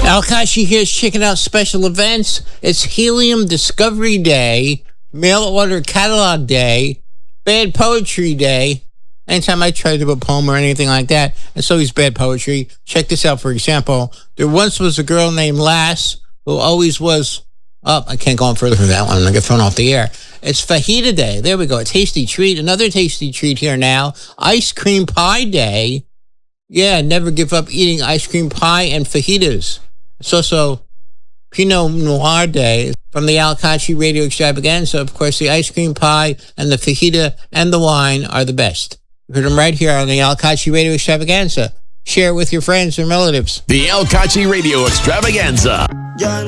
Alkashi here is checking out special events. It's Helium Discovery Day, Mail Order Catalog Day, Bad Poetry Day. Anytime I try to do a poem or anything like that, it's always bad poetry. Check this out, for example. There once was a girl named Lass who always was... Oh, I can't go on further with that one. I'm going to get thrown off the air. It's Fajita Day. There we go. A tasty treat. Another tasty treat here now. Ice Cream Pie Day. Yeah, never give up eating ice cream pie and fajitas. It's also Pinot Noir Day from the Alkashi Radio Extravaganza. Of course, the ice cream pie and the fajita and the wine are the best. You heard them right here on the Alkashi Radio Extravaganza. Share it with your friends and relatives. The Alkashi Radio Extravaganza.